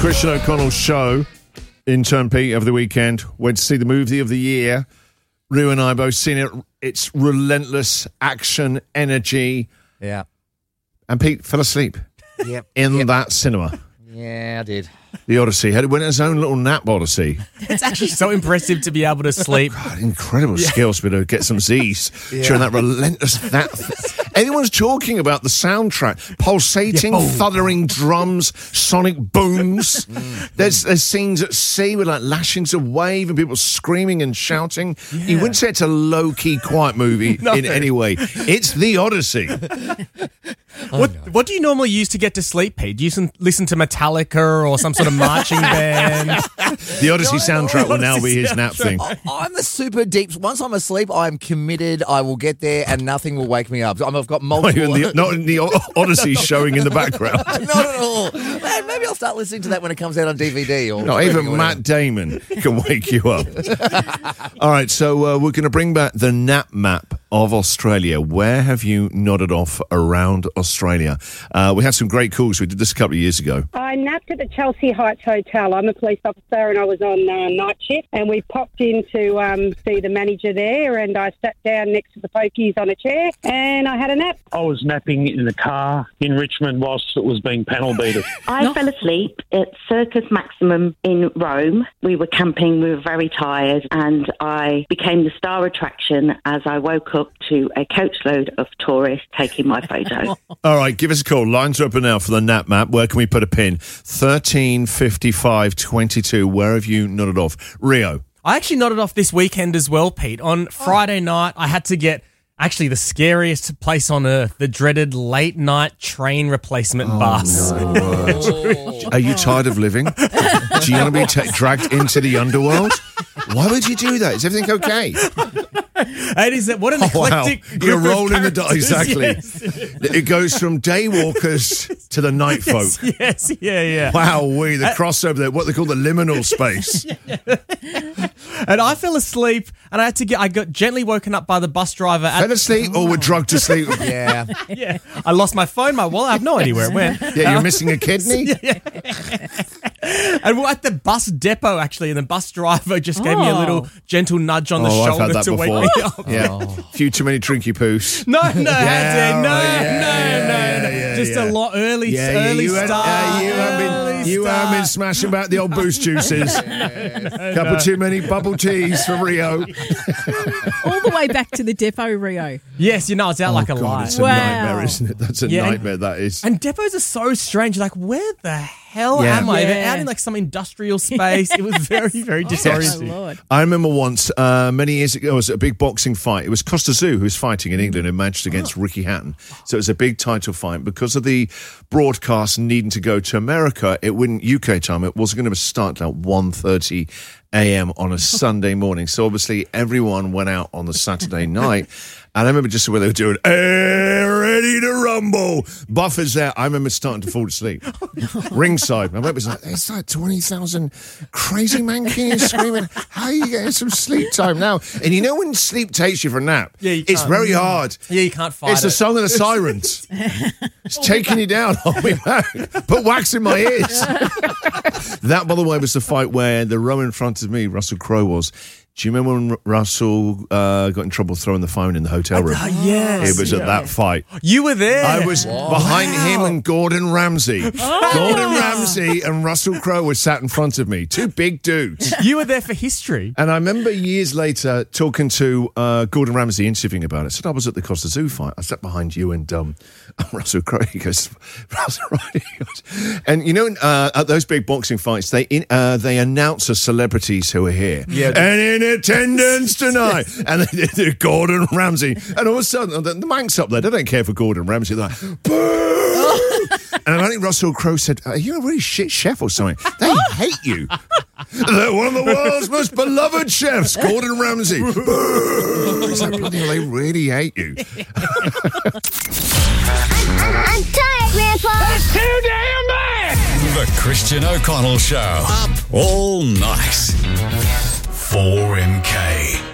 Christian O'Connell's show, Intern Pete, over the weekend. Went to see the movie of the year. Rue and I both seen it. It's relentless action, energy. Yeah. And Pete fell asleep in that cinema. Yeah, I did. The Odyssey. Went in his own little nap Odyssey. It's actually so impressive to be able to sleep. God, incredible skills to be able to get some Z's during that relentless... Everyone's talking about the soundtrack. Pulsating, thundering drums, sonic booms. There's scenes at sea with like lashings of wave and people screaming and shouting. You wouldn't say it's a low-key, quiet movie in any way. It's The Odyssey. What do you normally use to get to sleep, Pete? Do you listen to Metallica or some sort of marching band? The Odyssey soundtrack will now be his nap thing. I'm a super deep... Once I'm asleep, I'm committed. I will get there and nothing will wake me up. I've got multiple... Not in the Odyssey showing in the background. Not at all. Man, maybe I'll start listening to that when it comes out on DVD. Or not even Matt Damon can wake you up. All right, so we're going to bring back the nap map of Australia. Where have you nodded off around Australia? We had some great calls. We did this a couple of years ago. I napped at the Chelsea Heights Hotel. I'm a police officer and I was on night shift, and we popped in to see the manager there, and I sat down next to the pokies on a chair and I had a nap. I was napping in the car in Richmond whilst it was being panel beated. I fell asleep at Circus Maximum in Rome. We were camping, we were very tired, and I became the star attraction as I woke up to a coachload of tourists taking my photo. All right, give us a call. Lines are open now for the nap map. Where can we put a pin? 13 55 22. Where have you nodded off? Rio. I actually nodded off this weekend as well, Pete. On Friday night, I had to get actually the scariest place on earth, the dreaded late-night train replacement bus. No. Are you tired of living? Do you want to be dragged into the underworld? Why would you do that? Is everything okay? It is what an eclectic group You're of rolling the dice, exactly. Yes. It goes from day walkers to the night folk. Yes, the crossover there, what they call the liminal space. And I fell asleep, and I got gently woken up by the bus driver. Fell asleep or were drugged to sleep? Yeah. I lost my phone, my wallet. I have no idea where it went. Yeah, you're missing a kidney? And we're at the bus depot, actually, and the bus driver just gave me a little gentle nudge on the shoulder to wake me up. Yeah, a few too many drinky poos. No. Just a lot early start. You haven't been smashing about the old boost juices. Couple too many bubble teas for Rio. All the way back to the depot, Rio. Yes, it's out like a light. It's a nightmare, isn't it? That's a nightmare, that is. And depots are so strange. Like, where the hell am I? They're out in like some industrial space. It was very, very disorienting. Oh, Lord. I remember once, many years ago, it was a big boxing fight. It was Costa Zoo who was fighting in England in Manchester against Ricky Hatton. So it was a big title fight. Because of the broadcast needing to go to America, it wouldn't UK time. It wasn't going to start at 1:30 a.m. on a Sunday morning. So obviously everyone went out on the Saturday night. And I remember just where they were doing, ready to rumble. Buffer's there. I remember starting to fall asleep. Ringside. My mate was like, it's like 20,000 crazy mankies screaming, how are you getting some sleep time now? And you know when sleep takes you for a nap? Yeah, it's very hard. Yeah, you can't fight it. It's the song of the sirens. It's taking you down. Hold me back. Put wax in my ears. That, by the way, was the fight where the row in front of me, Russell Crowe, was. Do you remember when Russell got in trouble throwing the phone in the hotel room? Yes. It was at that fight. You were there. I was behind him and Gordon Ramsay. Gordon Ramsay and Russell Crowe were sat in front of me. Two big dudes. You were there for history. And I remember years later talking to Gordon Ramsay, interviewing about it. I said, I was at the Costa Zoo fight. I sat behind you and Russell Crowe. He goes, Russell, right? He goes, and you know, at those big boxing fights, they announce the celebrities who are here. Yeah. And in attendance tonight. And they did Gordon Ramsay. And all of a sudden, the Manx up there, they don't care for Gordon Ramsay. They're like, boo! And I think Russell Crowe said, are you a really shit chef or something? They hate you. They're one of the world's most beloved chefs, Gordon Ramsay. Boo! It's like, bloody hell, they really hate you. I'm tired, Grandpa. That's too damn bad! The Christian O'Connell Show. Up all night. 4MK.